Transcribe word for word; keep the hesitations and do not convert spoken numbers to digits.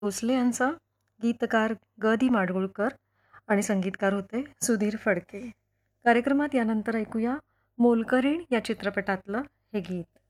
भोसले यांचा गीतकार ग दी माडगुळकर आणि संगीतकार होते सुधीर फडके. कार्यक्रमात यानंतर ऐकूया मोलकरीण या चित्रपटातलं हे गीत.